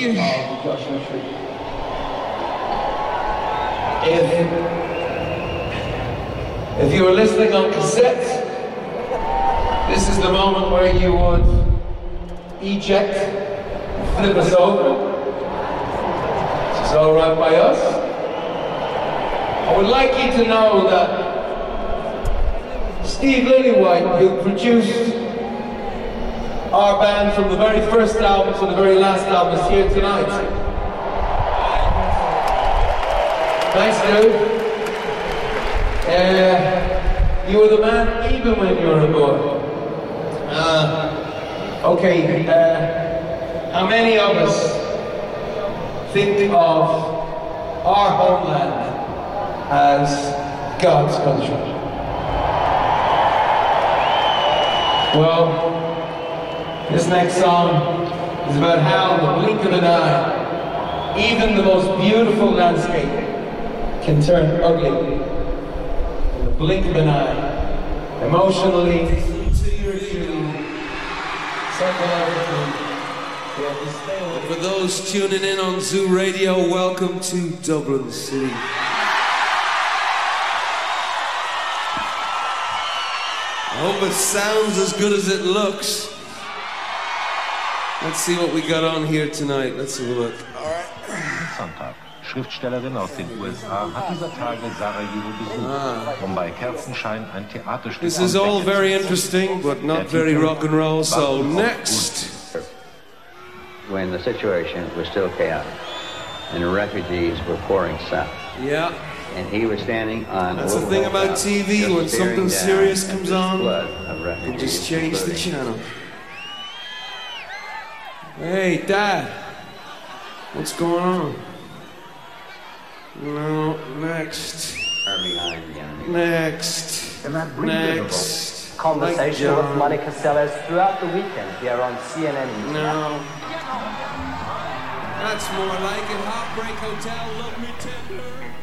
you. Of the Joshua Tree. If you were listening on cassette, this is the moment where you would eject, flip us over. This is all right by us. I would like you to know that Steve Lillywhite, who produced our band from the very first album to the very last album, is here tonight. Thanks, dude. You were the man even when you were a boy. Okay, how many of us think of our homeland as God's country? Well, this next song is about how in the blink of an eye, even the most beautiful landscape can turn ugly in the blink of an eye. Emotionally, psychologically, we have to stay away. For those tuning in on Zoo Radio, welcome to Dublin City. I hope it sounds as good as it looks. Let's see what we got on here tonight. Let's have a look. Sonntag. Schriftstellerin aus den USA hat dieser Tage Sarajevo besucht, um bei Kerzenschein ein Theaterstück This is all very interesting, but not very rock and roll, so next. When the situation was still chaotic and the refugees were pouring south. Yeah. And he was standing on. That's the thing about TV, when something serious comes on, you just change the channel. Hey, Dad, what's going on? No, next. Next. Next. Conversation with Monica Seles throughout the weekend here on CNN. No. That's more like it. Heartbreak Hotel, love me tender.